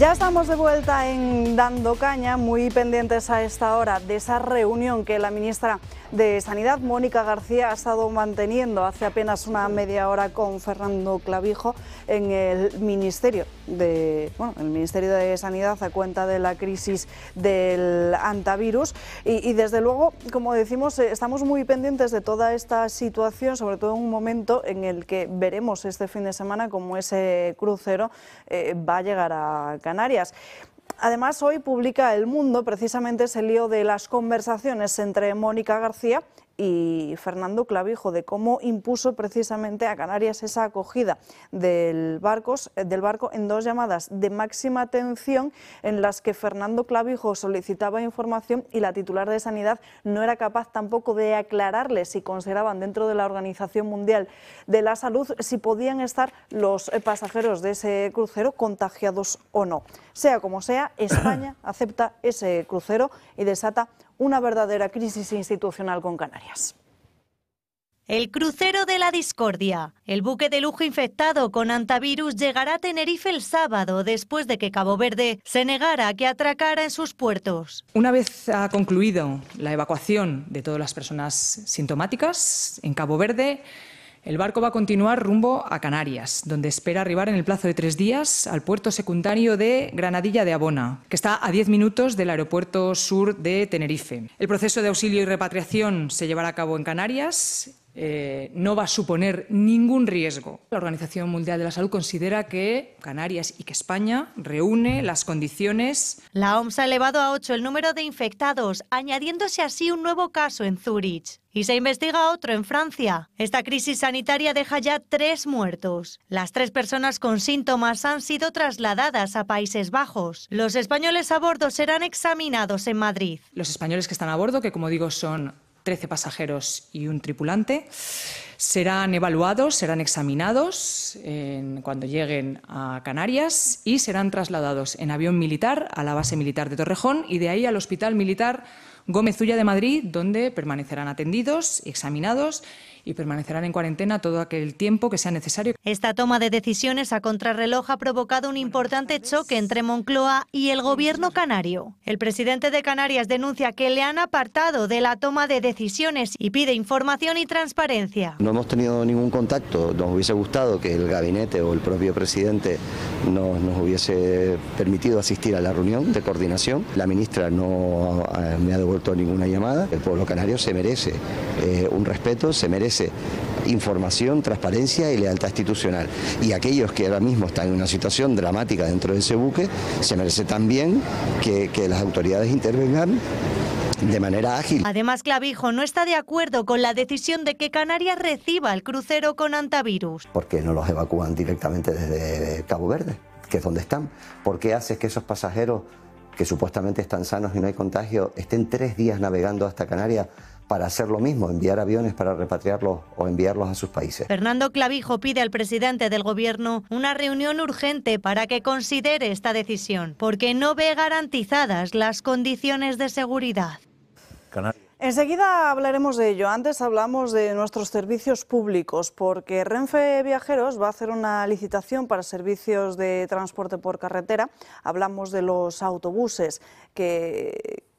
Ya estamos de vuelta en Dando Caña, muy pendientes a esta hora de esa reunión que la ministra de Sanidad, Mónica García, ha estado manteniendo hace apenas una media hora con Fernando Clavijo en el Ministerio de Sanidad a cuenta de la crisis del hantavirus. Y desde luego, como decimos, estamos muy pendientes de toda esta situación, sobre todo en un momento en el que veremos este fin de semana cómo ese crucero va a llegar a Canarias. Además, hoy publica El Mundo precisamente ese lío de las conversaciones entre Mónica García y Fernando Clavijo, de cómo impuso precisamente a Canarias esa acogida del barco en dos llamadas de máxima atención en las que Fernando Clavijo solicitaba información y la titular de Sanidad no era capaz tampoco de aclararle si consideraban dentro de la Organización Mundial de la Salud si podían estar los pasajeros de ese crucero contagiados o no. Sea como sea, España acepta ese crucero y desata una verdadera crisis institucional con Canarias. El crucero de la discordia. El buque de lujo infectado con hantavirus llegará a Tenerife el sábado, después de que Cabo Verde se negara a que atracara en sus puertos. Una vez ha concluido la evacuación de todas las personas sintomáticas en Cabo Verde, el barco va a continuar rumbo a Canarias, donde espera arribar en el plazo de 3 días al puerto secundario de Granadilla de Abona, que está a 10 minutos del aeropuerto sur de Tenerife. El proceso de auxilio y repatriación se llevará a cabo en Canarias. No va a suponer ningún riesgo. La Organización Mundial de la Salud considera que Canarias y que España reúne las condiciones. La OMS ha elevado a 8 el número de infectados, añadiéndose así un nuevo caso en Zúrich. Y se investiga otro en Francia. Esta crisis sanitaria deja ya 3 muertos. Las 3 personas con síntomas han sido trasladadas a Países Bajos. Los españoles a bordo serán examinados en Madrid. Los españoles que están a bordo, que como digo son 13 pasajeros y un tripulante, serán evaluados, serán examinados cuando lleguen a Canarias y serán trasladados en avión militar a la base militar de Torrejón y de ahí al Hospital Militar Gómez Ulla de Madrid, donde permanecerán atendidos, examinados y permanecerán en cuarentena todo aquel tiempo que sea necesario. Esta toma de decisiones a contrarreloj ha provocado un importante choque entre Moncloa y el gobierno canario. El presidente de Canarias denuncia que le han apartado de la toma de decisiones y pide información y transparencia. No hemos tenido ningún contacto, nos hubiese gustado que el gabinete o el propio presidente nos hubiese permitido asistir a la reunión de coordinación. La ministra no me ha devuelto ninguna llamada. El pueblo canario se merece un respeto, se merece información, transparencia y lealtad institucional. Y aquellos que ahora mismo están en una situación dramática dentro de ese buque, se merece también que las autoridades intervengan de manera ágil. Además, Clavijo no está de acuerdo con la decisión de que Canarias reciba el crucero con hantavirus. ¿Por qué no los evacúan directamente desde Cabo Verde, que es donde están? ¿Por qué haces que esos pasajeros que supuestamente están sanos y no hay contagio estén 3 días navegando hasta Canarias para hacer lo mismo, enviar aviones para repatriarlos o enviarlos a sus países? Fernando Clavijo pide al presidente del gobierno una reunión urgente para que considere esta decisión, porque no ve garantizadas las condiciones de seguridad. Enseguida hablaremos de ello. Antes hablamos de nuestros servicios públicos, porque Renfe Viajeros va a hacer una licitación para servicios de transporte por carretera. Hablamos de los autobuses que